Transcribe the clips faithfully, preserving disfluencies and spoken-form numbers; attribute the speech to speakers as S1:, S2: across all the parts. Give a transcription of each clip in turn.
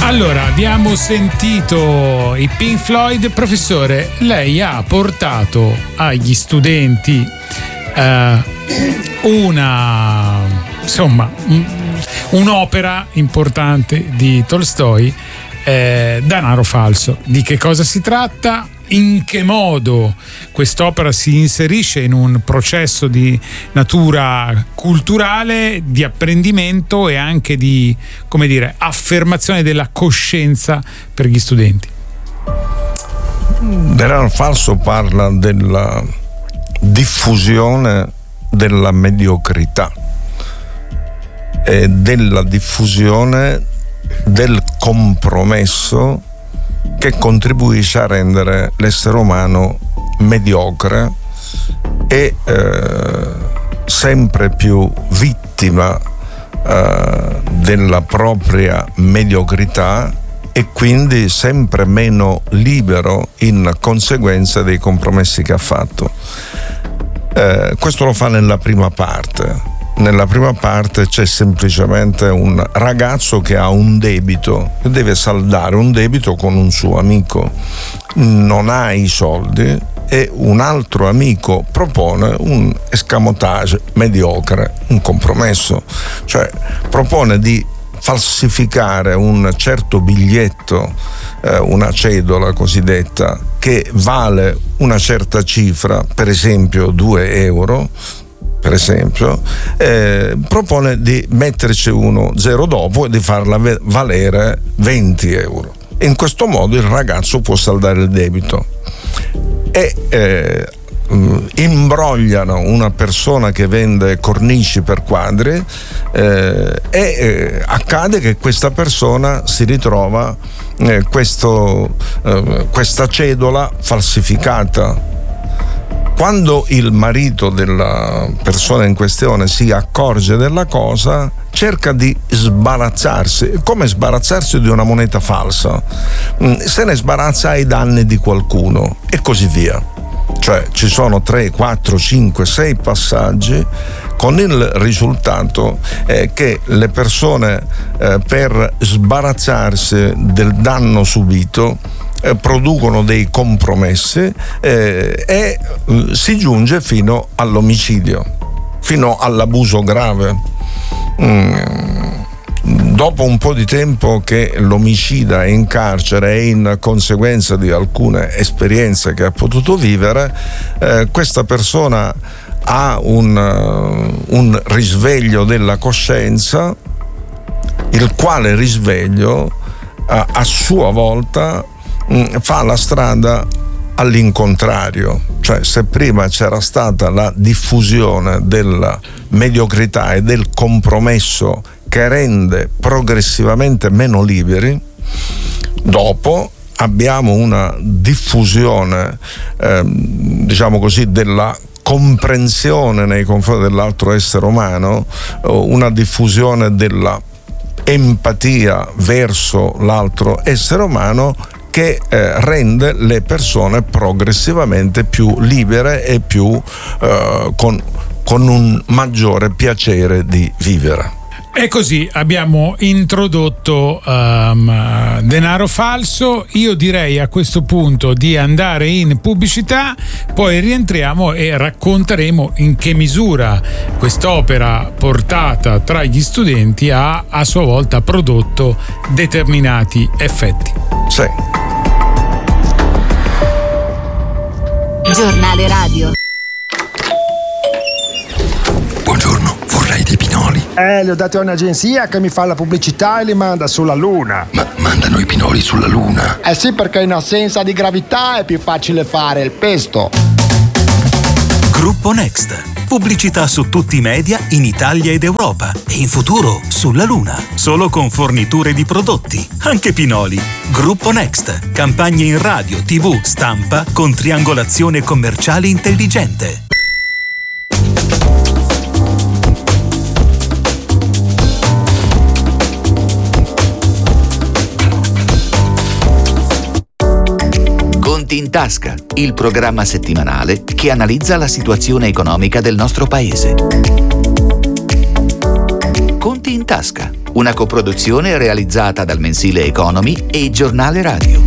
S1: Allora, abbiamo sentito i Pink Floyd. Professore, lei ha portato agli studenti eh, una, insomma, un'opera importante di Tolstoj, eh, Danaro falso. Di che cosa si tratta? In che modo quest'opera si inserisce in un processo di natura culturale, di apprendimento e anche di, come dire, affermazione della coscienza per gli studenti?
S2: Danaro falso parla della diffusione della mediocrità e della diffusione del compromesso che contribuisce a rendere l'essere umano mediocre e eh, sempre più vittima eh, della propria mediocrità e quindi sempre meno libero in conseguenza dei compromessi che ha fatto. Eh, questo lo fa nella prima parte. Nella prima parte c'è semplicemente un ragazzo che ha un debito, che deve saldare un debito con un suo amico, non ha i soldi e un altro amico propone un escamotage mediocre, un compromesso, cioè propone di falsificare un certo biglietto, eh, una cedola cosiddetta, che vale una certa cifra, per esempio due euro, per esempio, eh, propone di metterci uno zero dopo e di farla valere venti euro. In questo modo il ragazzo può saldare il debito e eh, imbrogliano una persona che vende cornici per quadri eh, e eh, accade che questa persona si ritrova eh, questo, eh, questa cedola falsificata. Quando il marito della persona in questione si accorge della cosa, cerca di sbarazzarsi, come sbarazzarsi di una moneta falsa. Se ne sbarazza ai danni di qualcuno e così via. Cioè ci sono tre, quattro, cinque, sei passaggi con il risultato eh, che le persone eh, per sbarazzarsi del danno subito Eh, producono dei compromessi eh, e eh, si giunge fino all'omicidio, fino all'abuso grave. Mm. Dopo un po' di tempo che l'omicida è in carcere e in conseguenza di alcune esperienze che ha potuto vivere, eh, questa persona ha un, uh, un risveglio della coscienza, il quale risveglio uh, a sua volta fa la strada all'incontrario, cioè se prima c'era stata la diffusione della mediocrità e del compromesso che rende progressivamente meno liberi, dopo abbiamo una diffusione eh, diciamo così della comprensione nei confronti dell'altro essere umano, una diffusione della empatia verso l'altro essere umano che eh, rende le persone progressivamente più libere e più eh, con, con un maggiore piacere di vivere.
S1: E così abbiamo introdotto um, Denaro falso. Io direi a questo punto di andare in pubblicità, poi rientriamo e racconteremo in che misura quest'opera portata tra gli studenti ha a sua volta prodotto determinati effetti.
S2: Sì.
S3: Giornale radio.
S4: Buongiorno, vorrei dei pinoli.
S5: Eh, li ho dati a un'agenzia che mi fa la pubblicità e li manda sulla Luna.
S4: Ma mandano i pinoli sulla Luna?
S5: Eh sì, perché in assenza di gravità è più facile fare il pesto.
S6: Gruppo Next. Pubblicità su tutti i media in Italia ed Europa e in futuro sulla Luna. Solo con forniture di prodotti, anche pinoli. Gruppo Next. Campagne in radio, tivù, stampa con triangolazione commerciale intelligente.
S7: Conti in tasca, il programma settimanale che analizza la situazione economica del nostro paese. Conti in tasca, una coproduzione realizzata dal mensile Economy e il giornale radio.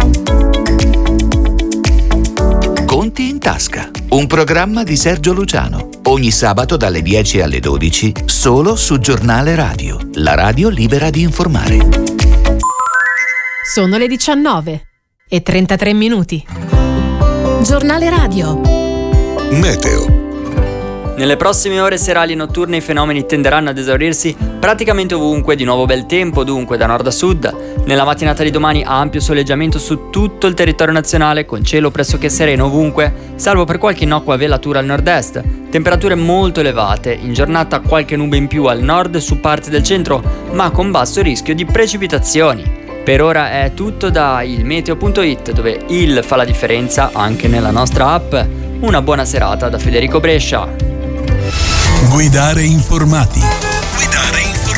S7: Conti in tasca, un programma di Sergio Luciano, ogni sabato dalle dieci alle dodici, solo su Giornale Radio, la radio libera di informare.
S3: Sono le diciannove e trentatré minuti. Giornale Radio.
S4: Meteo.
S8: Nelle prossime ore serali e notturne i fenomeni tenderanno ad esaurirsi praticamente ovunque, di nuovo bel tempo dunque da nord a sud. Nella mattinata di domani ampio soleggiamento su tutto il territorio nazionale, con cielo pressoché sereno ovunque, salvo per qualche innocua velatura al nord-est. Temperature molto elevate, in giornata qualche nube in più al nord e su parti del centro, ma con basso rischio di precipitazioni. Per ora è tutto da il meteo punto it, dove il fa la differenza anche nella nostra app. Una buona serata da Federico Brescia.
S6: Guidare informati. Guidare informati.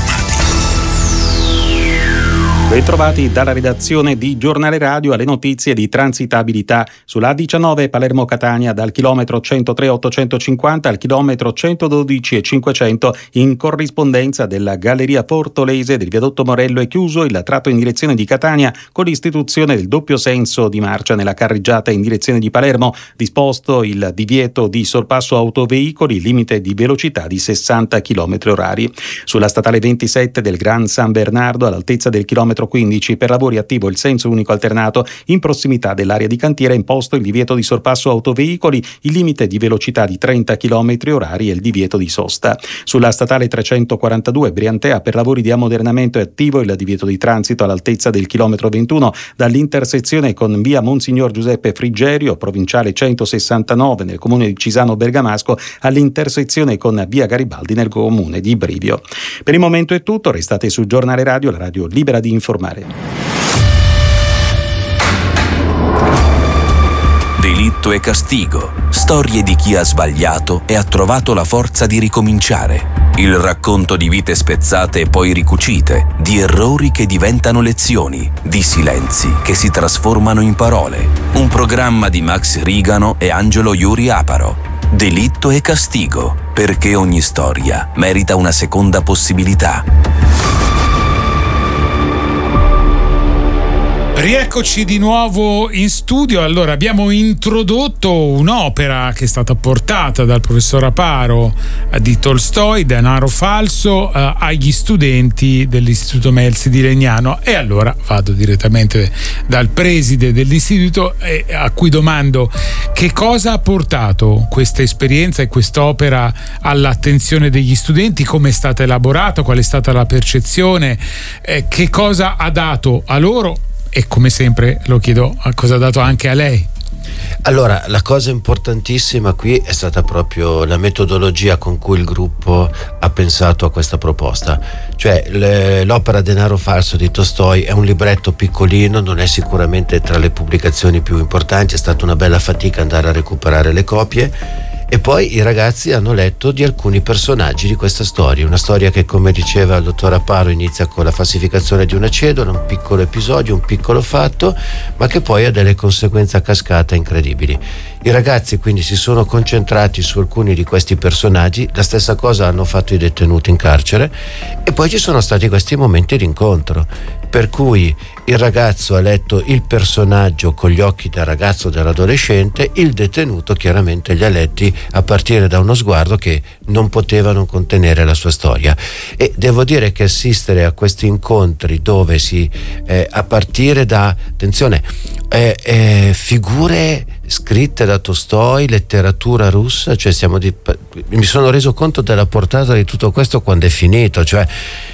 S9: Ritrovati dalla redazione di Giornale Radio alle notizie di transitabilità sulla A diciannove Palermo-Catania dal chilometro centotré ottocentocinquanta al chilometro centododici e cinquecento, in corrispondenza della Galleria Portolese del viadotto Morello, è chiuso il tratto in direzione di Catania con l'istituzione del doppio senso di marcia nella carreggiata in direzione di Palermo, disposto il divieto di sorpasso autoveicoli, limite di velocità di sessanta chilometri orari. Sulla statale ventisette del Gran San Bernardo all'altezza del chilometro quindici, per lavori attivo il senso unico alternato, in prossimità dell'area di cantiere è imposto il divieto di sorpasso autoveicoli, il limite di velocità di trenta chilometri orari e il divieto di sosta. Sulla statale trecentoquarantadue Briantea, per lavori di ammodernamento è attivo il divieto di transito all'altezza del chilometro ventuno dall'intersezione con via Monsignor Giuseppe Frigerio, provinciale centosessantanove nel comune di Cisano Bergamasco, all'intersezione con via Garibaldi nel comune di Brivio. Per il momento è tutto, restate su Giornale Radio, la radio libera di informare.
S10: Delitto e castigo. Storie di chi ha sbagliato e ha trovato la forza di ricominciare. Il racconto di vite spezzate e poi ricucite, di errori che diventano lezioni, di silenzi che si trasformano in parole. Un programma di Max Rigano e Angelo Iuri Aparo. Delitto e castigo, perché ogni storia merita una seconda possibilità.
S1: Rieccoci di nuovo in studio. Allora, abbiamo introdotto un'opera che è stata portata dal professor Aparo di Tolstoi, Denaro falso, eh, agli studenti dell'Istituto Melzi di Legnano. E allora vado direttamente dal preside dell'istituto, eh, a cui domando che cosa ha portato questa esperienza e quest'opera all'attenzione degli studenti, come è stata elaborata, qual è stata la percezione, eh, che cosa ha dato a loro. E come sempre lo chiedo, a cosa ha dato anche a lei?
S11: Allora, la cosa importantissima qui è stata proprio la metodologia con cui il gruppo ha pensato a questa proposta. Cioè, le, l'opera Denaro falso di Tolstoi è un libretto piccolino, non è sicuramente tra le pubblicazioni più importanti, è stata una bella fatica andare a recuperare le copie. E poi i ragazzi hanno letto di alcuni personaggi di questa storia, una storia che, come diceva il dottor Aparo, inizia con la falsificazione di una cedola, un piccolo episodio, un piccolo fatto, ma che poi ha delle conseguenze a cascata incredibili. I ragazzi quindi si sono concentrati su alcuni di questi personaggi, la stessa cosa hanno fatto i detenuti in carcere, e poi ci sono stati questi momenti di incontro, per cui il ragazzo ha letto il personaggio con gli occhi del ragazzo, dell'adolescente, il detenuto chiaramente li ha letti a partire da uno sguardo che non poteva non contenere la sua storia. E devo dire che assistere a questi incontri dove si eh, a partire da, attenzione, eh, eh, figure scritte da Tolstoi, letteratura russa, cioè siamo di, mi sono reso conto della portata di tutto questo quando è finito, cioè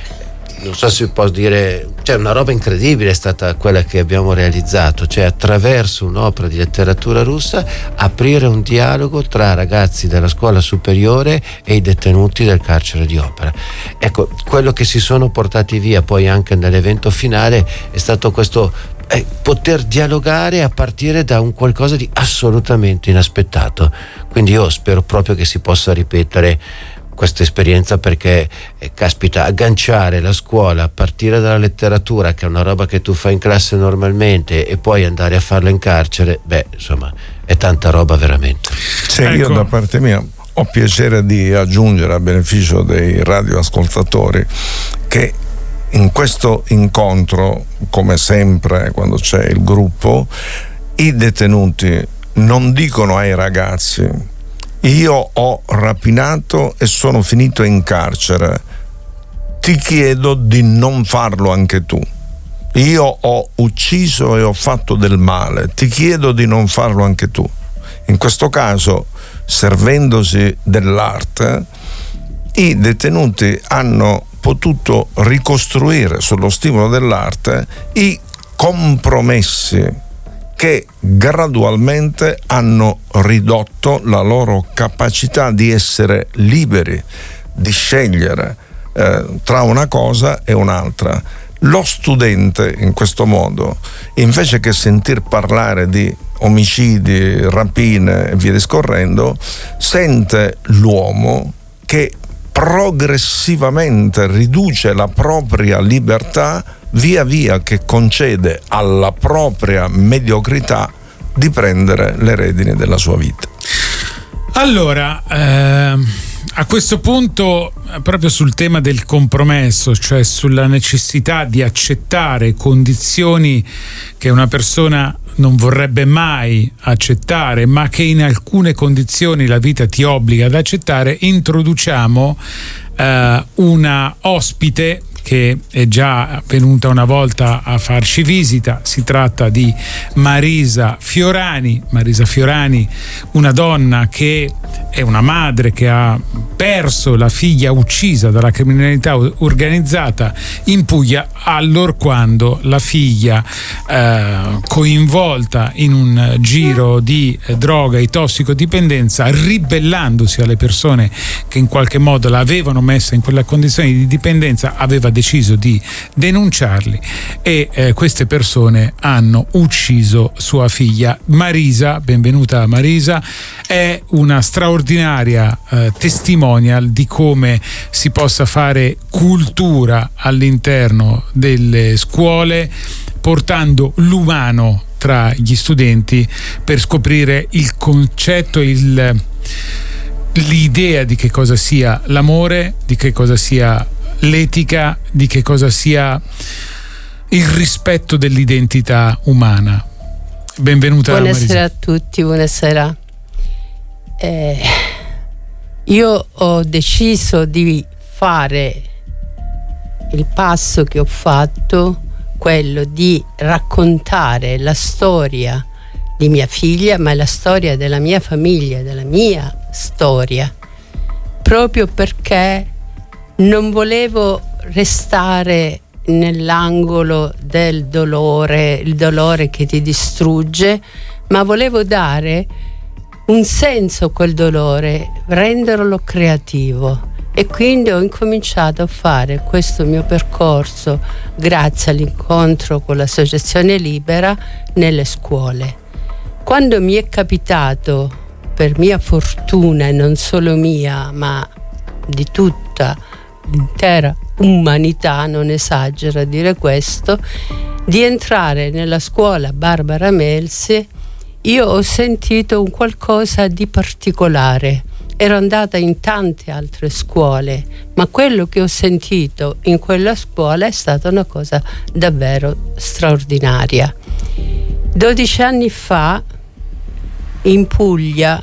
S11: non so se può dire, cioè una roba incredibile è stata quella che abbiamo realizzato, cioè attraverso un'opera di letteratura russa aprire un dialogo tra ragazzi della scuola superiore e i detenuti del carcere di Opera. Ecco, quello che si sono portati via poi anche nell'evento finale è stato questo eh, poter dialogare a partire da un qualcosa di assolutamente inaspettato. Quindi io spero proprio che si possa ripetere questa esperienza, perché eh, caspita, agganciare la scuola a partire dalla letteratura, che è una roba che tu fai in classe normalmente, e poi andare a farla in carcere, beh, insomma, è tanta roba veramente.
S2: Sì, ecco. Io da parte mia ho piacere di aggiungere, a beneficio dei radioascoltatori, che in questo incontro, come sempre quando c'è il gruppo, i detenuti non dicono ai ragazzi: io ho rapinato e sono finito in carcere, ti chiedo di non farlo anche tu. Io ho ucciso e ho fatto del male, ti chiedo di non farlo anche tu. In questo caso, servendosi dell'arte, i detenuti hanno potuto ricostruire sullo stimolo dell'arte i compromessi che gradualmente hanno ridotto la loro capacità di essere liberi, di scegliere eh, tra una cosa e un'altra. Lo studente, in questo modo, invece che sentir parlare di omicidi, rapine e via discorrendo, sente l'uomo che progressivamente riduce la propria libertà via via che concede alla propria mediocrità di prendere le redini della sua vita.
S1: Allora, ehm, a questo punto, proprio sul tema del compromesso, cioè sulla necessità di accettare condizioni che una persona non vorrebbe mai accettare, ma che in alcune condizioni la vita ti obbliga ad accettare, introduciamo eh, una ospite che è già venuta una volta a farci visita. Si tratta di Marisa Fiorani. Marisa Fiorani, una donna che è una madre che ha perso la figlia uccisa dalla criminalità organizzata in Puglia, allorquando la figlia, eh, coinvolta in un giro di eh, droga e tossicodipendenza, ribellandosi alle persone che in qualche modo l'avevano messa in quella condizione di dipendenza, aveva deciso di denunciarli e eh, queste persone hanno ucciso sua figlia. Marisa, benvenuta Marisa, è una straordinaria eh, testimonial di come si possa fare cultura all'interno delle scuole, portando l'umano tra gli studenti per scoprire il concetto, il, l'idea di che cosa sia l'amore, di che cosa sia l'etica, di che cosa sia il rispetto dell'identità umana. Benvenuta
S12: Buonasera
S1: Marisa.
S12: a tutti, buonasera. Eh, io ho deciso di fare il passo che ho fatto, quello di raccontare la storia di mia figlia, ma la storia della mia famiglia, della mia storia, proprio perché non volevo restare nell'angolo del dolore, il dolore che ti distrugge, ma volevo dare un senso a quel dolore, renderlo creativo. E quindi ho incominciato a fare questo mio percorso grazie all'incontro con l'Associazione Libera nelle scuole. Quando mi è capitato, per mia fortuna, e non solo mia, ma di tutta l'intera umanità, non esagero a dire questo, di entrare nella scuola Barbara Melzi, io ho sentito un qualcosa di particolare. Ero andata in tante altre scuole, ma quello che ho sentito in quella scuola è stata una cosa davvero straordinaria. Dodici anni fa, in Puglia,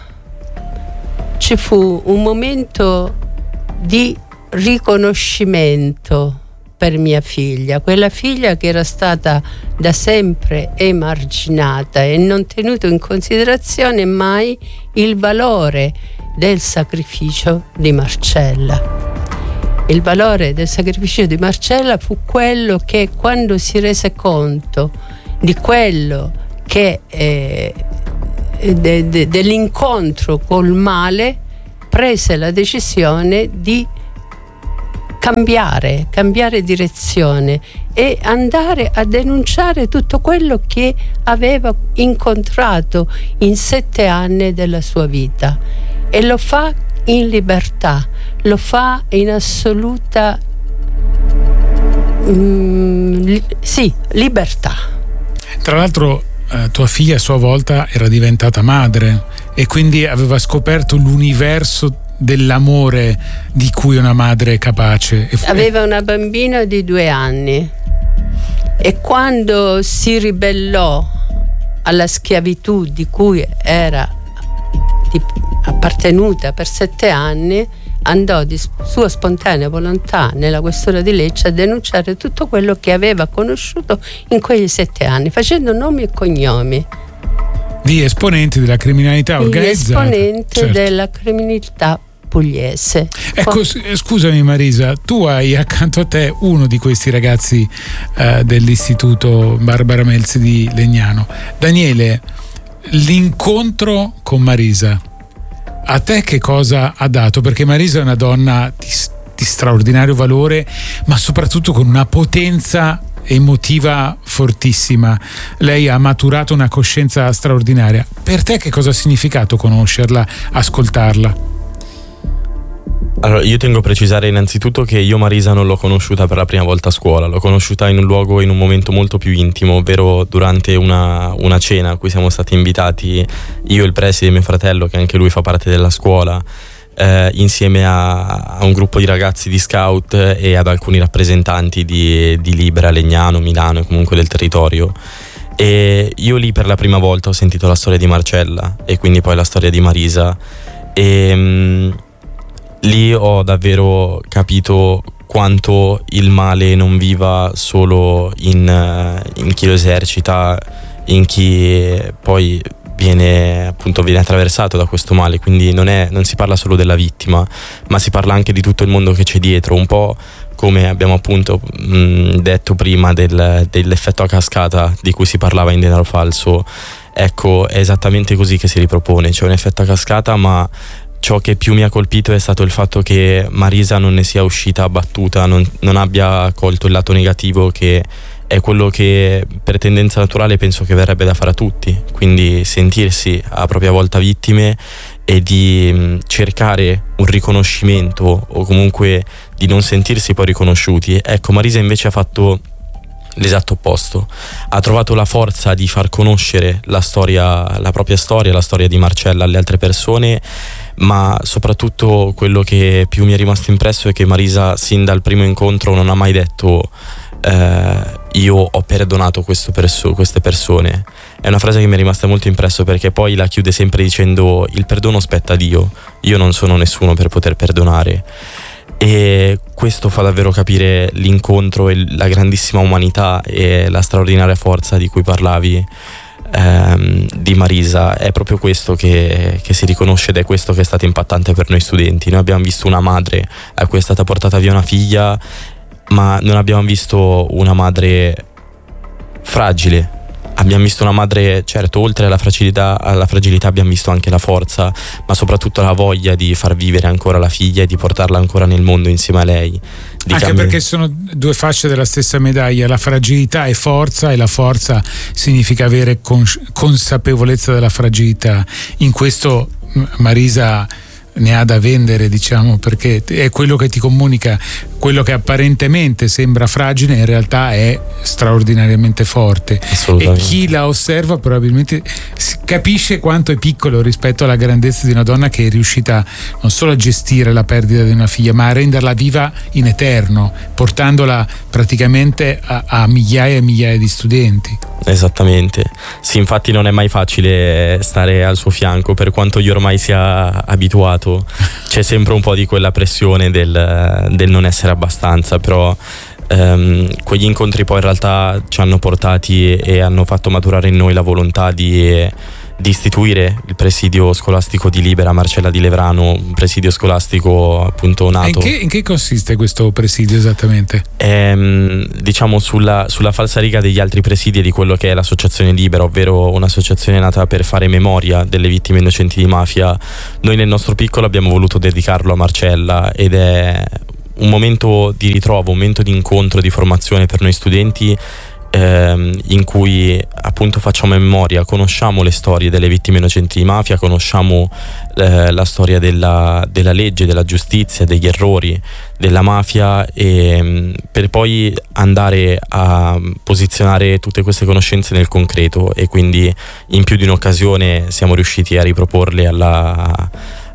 S12: ci fu un momento di riconoscimento per mia figlia, quella figlia che era stata da sempre emarginata e non tenuto in considerazione mai il valore del sacrificio di Marcella. Il valore del sacrificio di Marcella fu quello che, quando si rese conto di quello che eh, de, de, dell'incontro col male, prese la decisione di cambiare, cambiare direzione e andare a denunciare tutto quello che aveva incontrato in sette anni della sua vita, e lo fa in libertà, lo fa in assoluta mm, li, sì, libertà.
S1: Tra l'altro eh, tua figlia a sua volta era diventata madre e quindi aveva scoperto l'universo dell'amore di cui una madre è capace.
S12: Aveva una bambina di due anni e quando si ribellò alla schiavitù di cui era di, appartenuta per sette anni, andò di sua spontanea volontà nella questura di Lecce a denunciare tutto quello che aveva conosciuto in quegli sette anni, facendo nomi e cognomi
S1: di esponenti della criminalità organizzata.
S12: Di esponenti
S1: certo.
S12: della criminalità pugliese.
S1: Ecco, scusami Marisa, tu hai accanto a te uno di questi ragazzi eh, dell'istituto Barbara Melzi di Legnano. Daniele, l'incontro con Marisa a te che cosa ha dato? Perché Marisa è una donna di, di straordinario valore, ma soprattutto con una potenza emotiva fortissima. Lei ha maturato una coscienza straordinaria. Per te che cosa ha significato conoscerla, ascoltarla?
S13: Allora, io tengo a precisare innanzitutto che io Marisa non l'ho conosciuta per la prima volta a scuola, l'ho conosciuta in un luogo, in un momento molto più intimo, ovvero durante una, una cena a cui siamo stati invitati io, il preside e mio fratello, che anche lui fa parte della scuola, eh, insieme a, a un gruppo di ragazzi di scout e ad alcuni rappresentanti di, di Libera, Legnano, Milano e comunque del territorio. E io lì per la prima volta ho sentito la storia di Marcella e quindi poi la storia di Marisa e... Mh, lì ho davvero capito quanto il male non viva solo in, in chi lo esercita, in chi poi viene appunto viene attraversato da questo male, quindi non, è, non si parla solo della vittima, ma si parla anche di tutto il mondo che c'è dietro, un po' come abbiamo appunto mh, detto prima del, dell'effetto a cascata di cui si parlava in Denaro Falso. Ecco, è esattamente così che si ripropone, c'è un effetto a cascata, ma ciò che più mi ha colpito è stato il fatto che Marisa non ne sia uscita abbattuta, non, non abbia colto il lato negativo, che è quello che per tendenza naturale penso che verrebbe da fare a tutti, quindi sentirsi a propria volta vittime e di mh, cercare un riconoscimento o comunque di non sentirsi poi riconosciuti. Ecco, Marisa invece ha fatto l'esatto opposto, ha trovato la forza di far conoscere la storia, la propria storia, la storia di Marcella alle altre persone, ma soprattutto quello che più mi è rimasto impresso è che Marisa sin dal primo incontro non ha mai detto eh, io ho perdonato questo perso- queste persone. È una frase che mi è rimasta molto impresso, perché poi la chiude sempre dicendo il perdono spetta a Dio, io non sono nessuno per poter perdonare. E questo fa davvero capire l'incontro e la grandissima umanità e la straordinaria forza di cui parlavi ehm, di Marisa. È proprio questo che, che si riconosce ed è questo che è stato impattante per noi studenti. Noi abbiamo visto una madre a cui è stata portata via una figlia, ma non abbiamo visto una madre fragile. Abbiamo visto una madre, certo, oltre alla fragilità, alla fragilità abbiamo visto anche la forza, ma soprattutto la voglia di far vivere ancora la figlia e di portarla ancora nel mondo insieme a lei. Di
S1: anche
S13: cammin-
S1: perché sono due facce della stessa medaglia, la fragilità è forza e la forza significa avere cons- consapevolezza della fragilità. In questo Marisa ne ha da vendere, diciamo, perché è quello che ti comunica, quello che apparentemente sembra fragile in realtà è straordinariamente forte, e chi la osserva probabilmente capisce quanto è piccolo rispetto alla grandezza di una donna che è riuscita non solo a gestire la perdita di una figlia, ma a renderla viva in eterno, portandola praticamente a, a migliaia e migliaia di studenti.
S13: Esattamente, sì, infatti non è mai facile stare al suo fianco, per quanto io ormai sia abituato, c'è sempre un po' di quella pressione del, del non essere abbastanza, però ehm, quegli incontri poi in realtà ci hanno portati e hanno fatto maturare in noi la volontà di, di istituire il presidio scolastico di Libera Marcella di Levrano, un presidio scolastico appunto nato.
S1: In che, in che consiste questo presidio esattamente?
S13: Ehm, diciamo sulla, sulla falsariga degli altri presidi di quello che è l'associazione Libera, ovvero un'associazione nata per fare memoria delle vittime innocenti di mafia. Noi nel nostro piccolo abbiamo voluto dedicarlo a Marcella ed è un momento di ritrovo, un momento di incontro, di formazione per noi studenti, ehm, in cui appunto facciamo memoria, conosciamo le storie delle vittime innocenti di mafia, conosciamo eh, la storia della, della legge, della giustizia, degli errori della mafia, e per poi andare a posizionare tutte queste conoscenze nel concreto, e quindi in più di un'occasione siamo riusciti a riproporle alla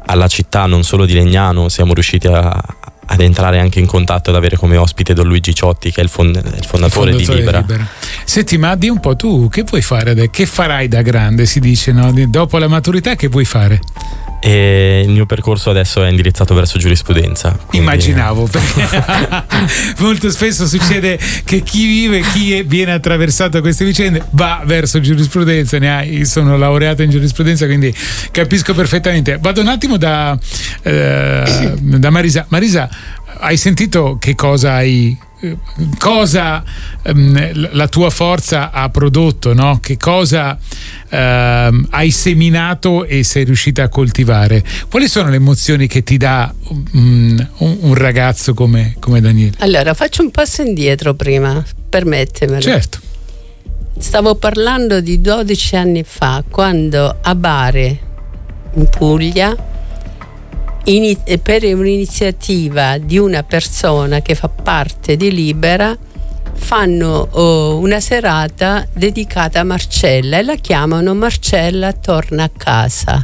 S13: alla città non solo di Legnano siamo riusciti a ad entrare anche in contatto, ad avere come ospite Don Luigi Ciotti, che è il, fond- il fondatore, il fondatore di Libera. Libera.
S1: Senti, ma di un po' tu che vuoi fare? Che farai da grande, si dice, no? Dopo la maturità che vuoi fare?
S13: E il mio percorso adesso è indirizzato verso giurisprudenza. Quindi... Immaginavo,
S1: perché molto spesso succede che chi vive, chi viene attraversato da queste vicende va verso giurisprudenza. Ne hai, sono laureato in giurisprudenza, quindi capisco perfettamente. Vado un attimo da, eh, da Marisa. Marisa, hai sentito che cosa hai cosa ehm, la tua forza ha prodotto, no? Che cosa ehm, hai seminato e sei riuscita a coltivare? Quali sono le emozioni che ti dà um, un, un ragazzo come, come Daniele?
S12: Allora, faccio un passo indietro prima, permettemelo.
S1: Certo.
S12: Stavo parlando di dodici anni fa, quando a Bari, in Puglia, In, per un'iniziativa di una persona che fa parte di Libera, fanno oh, una serata dedicata a Marcella e la chiamano Marcella torna a casa.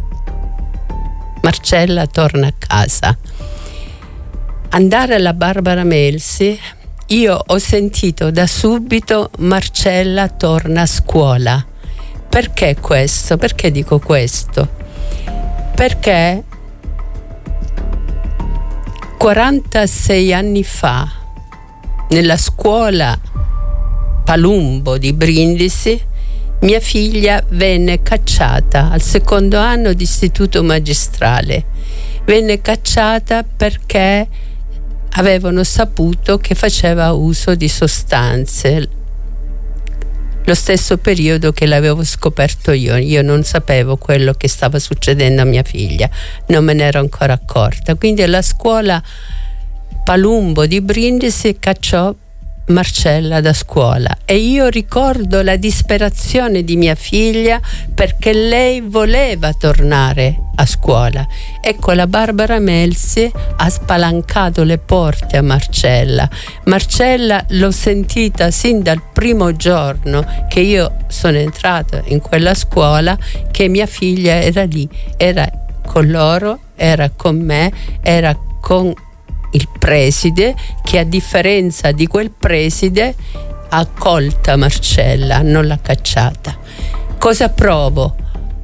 S12: Marcella torna a casa. Andare alla Barbara Melsi, io ho sentito da subito Marcella torna a scuola. Perché questo? Perché dico questo? Perché quarantasei anni fa, nella scuola Palumbo di Brindisi, mia figlia venne cacciata al secondo anno di istituto magistrale. Venne cacciata perché avevano saputo che faceva uso di sostanze. Lo stesso periodo che l'avevo scoperto io, io non sapevo quello che stava succedendo a mia figlia, non me ne ero ancora accorta. Quindi la scuola Palumbo di Brindisi cacciò Marcella da scuola e io ricordo la disperazione di mia figlia perché lei voleva tornare a scuola. Ecco, la Barbara Melsi ha spalancato le porte a Marcella. Marcella l'ho sentita sin dal primo giorno che io sono entrata in quella scuola, che mia figlia era lì, era con loro, era con me, era con il preside, che a differenza di quel preside ha accolta Marcella, non l'ha cacciata. Cosa provo?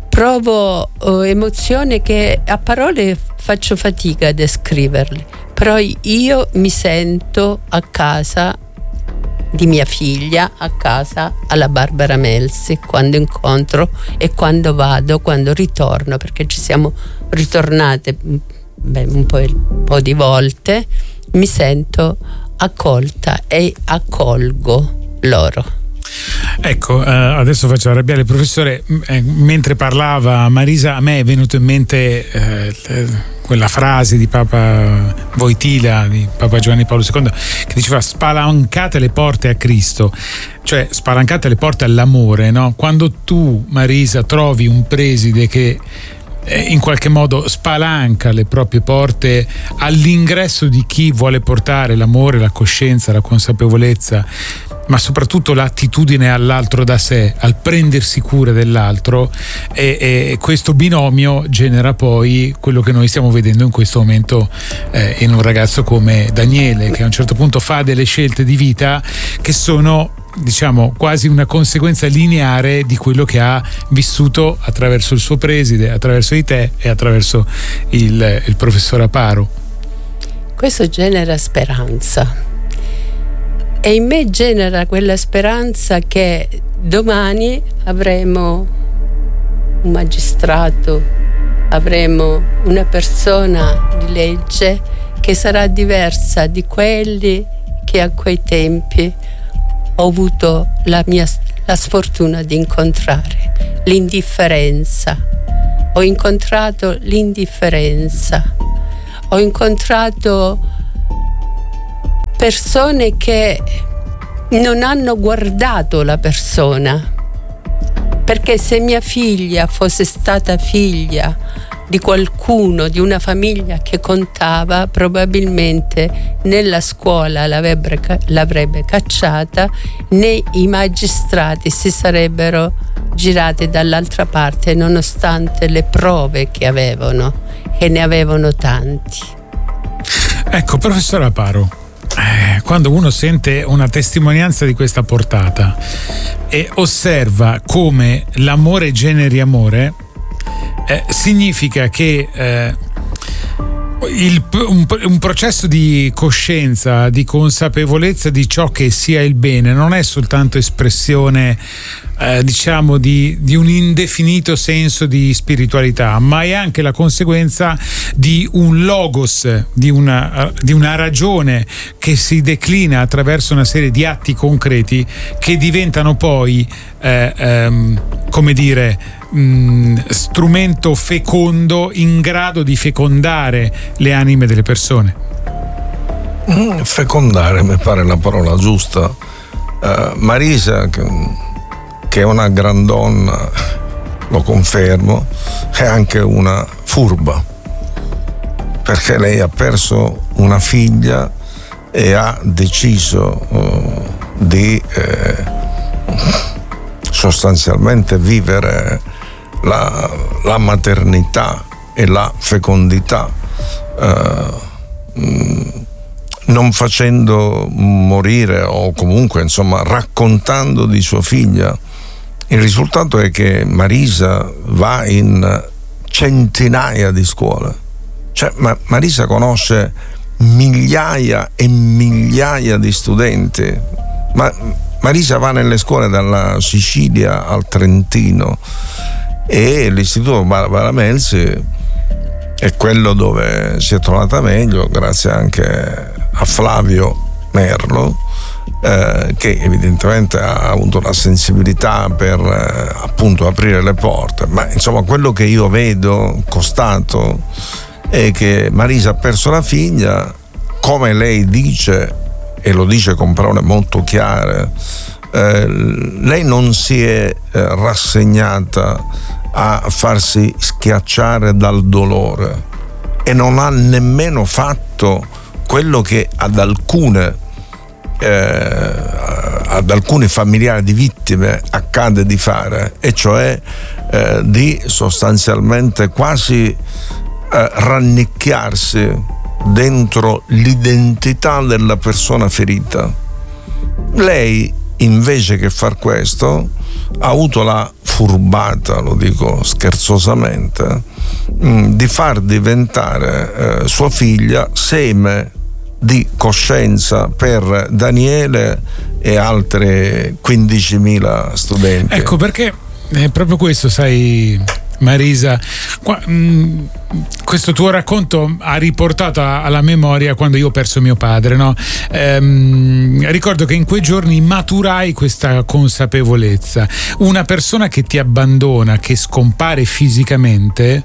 S12: Provo uh, emozioni che a parole faccio fatica a descriverle, però io mi sento a casa di mia figlia, a casa alla Barbara Melsi, quando incontro e quando vado, quando ritorno, perché ci siamo ritornate Beh, un, po', un po' di volte, mi sento accolta e accolgo loro.
S1: Ecco, eh, adesso faccio arrabbiare il professore. Eh, mentre parlava Marisa, a me è venuto in mente eh, quella frase di Papa Wojtyla, di Papa Giovanni Paolo secondo, che diceva: spalancate le porte a Cristo, cioè spalancate le porte all'amore, no? Quando tu, Marisa, trovi un preside che in qualche modo spalanca le proprie porte all'ingresso di chi vuole portare l'amore, la coscienza, la consapevolezza, ma soprattutto l'attitudine all'altro da sé, al prendersi cura dell'altro, e, e questo binomio genera poi quello che noi stiamo vedendo in questo momento eh, in un ragazzo come Daniele, che a un certo punto fa delle scelte di vita che sono, diciamo, quasi una conseguenza lineare di quello che ha vissuto attraverso il suo preside, attraverso di te e attraverso il, il professor Aparo.
S12: Questo genera speranza e in me genera quella speranza che domani avremo un magistrato, avremo una persona di legge che sarà diversa di quelli che a quei tempi ho avuto la mia la sfortuna di incontrare. L'indifferenza. Ho incontrato l'indifferenza. Ho incontrato persone che non hanno guardato la persona. Perché se mia figlia fosse stata figlia di qualcuno, di una famiglia che contava, probabilmente nella scuola l'avrebbe, l'avrebbe cacciata, né i magistrati si sarebbero girati dall'altra parte, nonostante le prove che avevano, e ne avevano tanti.
S1: Ecco, professor Aparo, eh, quando uno sente una testimonianza di questa portata e osserva come l'amore generi amore, Eh, significa che eh, il, un, un processo di coscienza, di consapevolezza di ciò che sia il bene non è soltanto espressione eh, diciamo di, di un indefinito senso di spiritualità, ma è anche la conseguenza di un logos, di una, di una ragione che si declina attraverso una serie di atti concreti che diventano poi eh, ehm, come dire Mh, strumento fecondo in grado di fecondare le anime delle persone.
S2: Mm, fecondare mi pare la parola giusta. uh, Marisa, che, che è una gran donna, lo confermo, è anche una furba, perché lei ha perso una figlia e ha deciso uh, di eh, sostanzialmente vivere La, la maternità e la fecondità, eh, non facendo morire o comunque insomma raccontando di sua figlia. Il risultato è che Marisa va in centinaia di scuole, cioè ma, Marisa conosce migliaia e migliaia di studenti, ma Marisa va nelle scuole dalla Sicilia al Trentino, e l'istituto Barbara Melzi è quello dove si è trovata meglio, grazie anche a Flavio Merlo, eh, che evidentemente ha avuto la sensibilità per eh, appunto aprire le porte. Ma insomma, quello che io vedo costato è che Marisa ha perso la figlia, come lei dice, e lo dice con parole molto chiare. Eh, lei non si è eh, rassegnata a farsi schiacciare dal dolore e non ha nemmeno fatto quello che ad alcune eh, ad alcuni familiari di vittime accade di fare, e cioè eh, di sostanzialmente quasi eh, rannicchiarsi dentro l'identità della persona ferita. Lei, invece che far questo, ha avuto la furbata, lo dico scherzosamente, mh, di far diventare eh, sua figlia seme di coscienza per Daniele e altri quindicimila studenti.
S1: Ecco perché è proprio questo, sai Marisa, qua, mh, questo tuo racconto ha riportato alla memoria quando io ho perso mio padre, no? Ehm, ricordo che in quei giorni maturai questa consapevolezza. Una persona che ti abbandona, che scompare fisicamente,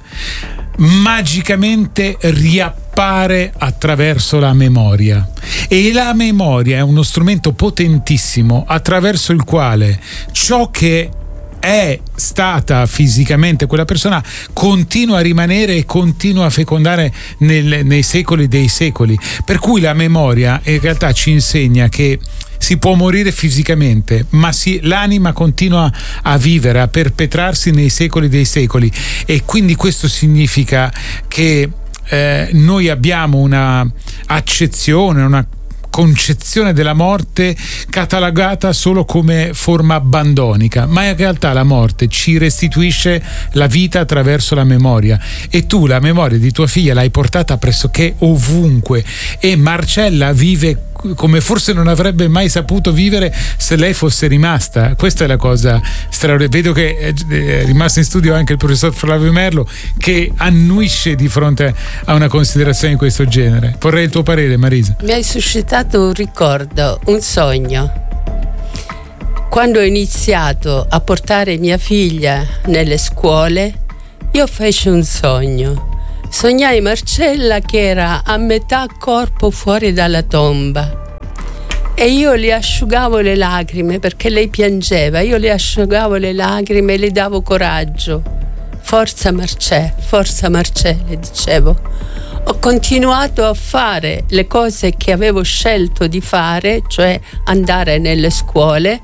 S1: magicamente riappare attraverso la memoria, e la memoria è uno strumento potentissimo attraverso il quale ciò che è stata fisicamente quella persona continua a rimanere e continua a fecondare nel, nei secoli dei secoli. Per cui la memoria in realtà ci insegna che si può morire fisicamente, ma si, l'anima continua a vivere, a perpetrarsi nei secoli dei secoli, e quindi questo significa che eh, noi abbiamo una accezione, una concezione della morte catalogata solo come forma abbandonica, ma in realtà la morte ci restituisce la vita attraverso la memoria, e tu la memoria di tua figlia l'hai portata pressoché ovunque, e Marcella vive come forse non avrebbe mai saputo vivere se lei fosse rimasta. Questa è la cosa straordinaria. Vedo che è rimasto in studio anche il professor Flavio Merlo, che annuisce di fronte a una considerazione di questo genere. Vorrei il tuo parere, Marisa.
S12: Mi hai suscitato un ricordo, un sogno. Quando ho iniziato a portare mia figlia nelle scuole, io feci un sogno. Sognai Marcella che era a metà corpo fuori dalla tomba, e io le asciugavo le lacrime perché lei piangeva. Io le asciugavo le lacrime e le davo coraggio. forza Marcè, forza Marcè, le dicevo. Ho continuato a fare le cose che avevo scelto di fare, cioè andare nelle scuole,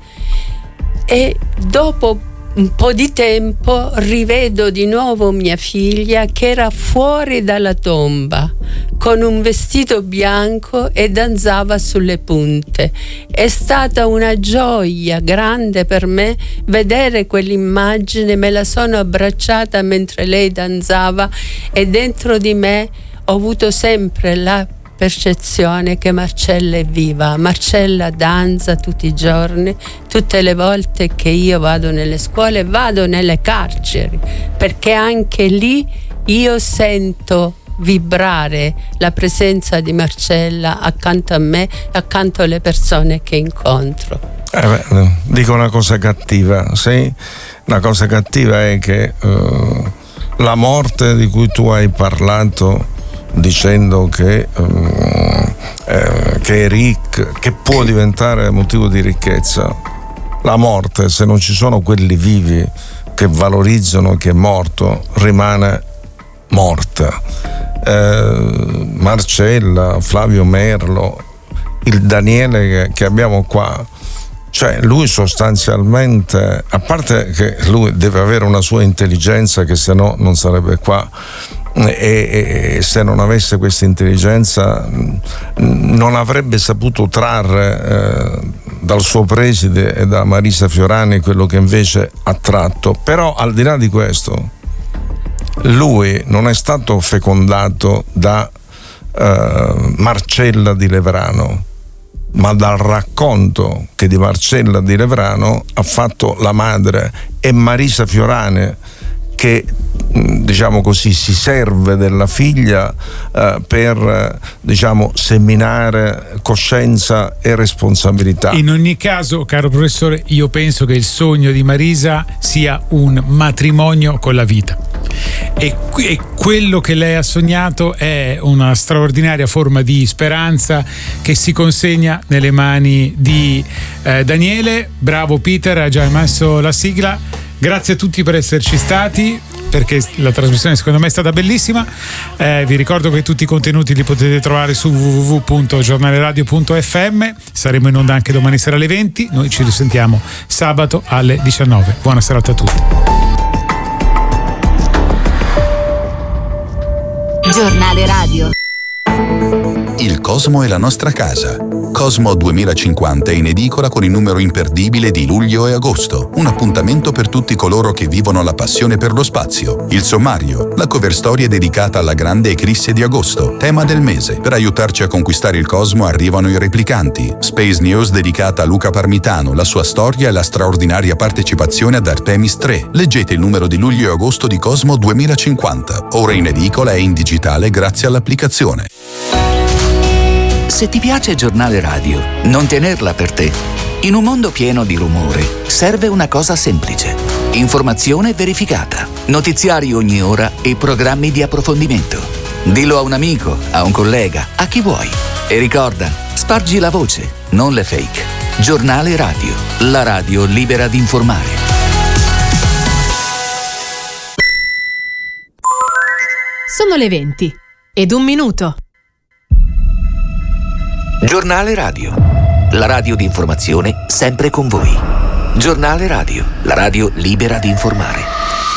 S12: e dopo un po' di tempo rivedo di nuovo mia figlia che era fuori dalla tomba con un vestito bianco e danzava sulle punte. È stata una gioia grande per me vedere quell'immagine, me la sono abbracciata mentre lei danzava e dentro di me ho avuto sempre la percezione che Marcella è viva. Marcella danza tutti i giorni, tutte le volte che io vado nelle scuole, vado nelle carceri, perché anche lì io sento vibrare la presenza di Marcella accanto a me, accanto alle persone che incontro.
S2: Eh beh, dico una cosa cattiva, sì? La cosa cattiva è che uh, la morte di cui tu hai parlato, dicendo che, um, eh, che è ricca, che può diventare motivo di ricchezza, la morte, se non ci sono quelli vivi che valorizzano chi è morto, rimane morta. Eh, Marcella, Flavio Merlo, il Daniele che, che abbiamo qua, cioè lui sostanzialmente, a parte che lui deve avere una sua intelligenza che se no non sarebbe qua, e, e se non avesse questa intelligenza non avrebbe saputo trarre eh, dal suo preside e da Marisa Fiorani quello che invece ha tratto. Però al di là di questo, lui non è stato fecondato da eh, Marcella di Levrano, ma dal racconto che di Marcella di Levrano ha fatto la madre e Marisa Fiorani, che diciamo così si serve della figlia eh, per diciamo seminare coscienza e responsabilità.
S1: In ogni caso, caro professore, io penso che il sogno di Marisa sia un matrimonio con la vita, e, e quello che lei ha sognato è una straordinaria forma di speranza che si consegna nelle mani di eh, Daniele. Bravo Peter, ha già messo la sigla. Grazie a tutti per esserci stati, perché la trasmissione secondo me è stata bellissima. Eh, vi ricordo che tutti i contenuti li potete trovare su w w w punto giornaleradio punto f m. Saremo in onda anche domani sera alle venti. Noi ci risentiamo sabato alle diciannove. Buona serata a tutti.
S14: Giornale Radio.
S4: Il Cosmo è la nostra casa. Cosmo duemilacinquanta è in edicola con il numero imperdibile di luglio e agosto. Un appuntamento per tutti coloro che vivono la passione per lo spazio. Il sommario, la cover story è dedicata alla grande eclisse di agosto, tema del mese. Per aiutarci a conquistare il Cosmo arrivano i replicanti. Space News dedicata a Luca Parmitano, la sua storia e la straordinaria partecipazione ad Artemis tre. Leggete il numero di luglio e agosto di Cosmo duemilacinquanta. Ora in edicola e in digitale grazie all'applicazione.
S7: Se ti piace Giornale Radio, non tenerla per te. In un mondo pieno di rumore, serve una cosa semplice. Informazione verificata, notiziari ogni ora e programmi di approfondimento. Dillo a un amico, a un collega, a chi vuoi. E ricorda, spargi la voce, non le fake. Giornale Radio, la radio libera di informare.
S3: Sono le venti ed un minuto.
S7: Giornale Radio, la radio di informazione sempre con voi. Giornale Radio, la radio libera di informare.